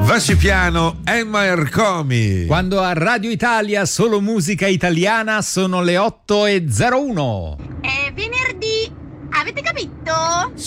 Vassi piano, Emma Ercomi. Quando a Radio Italia solo musica italiana sono le 8:01. È venerdì, avete capito?